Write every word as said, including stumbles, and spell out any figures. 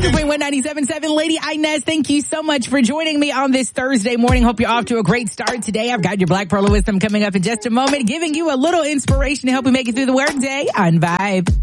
hundred point one ninety-seven point seven. Lady Inez, thank you so much for joining me on this Thursday morning. Hope you're off to a great start today. I've got your Black Pearl of Wisdom coming up in just a moment, giving you a little inspiration to help you make it through the workday on Vibe.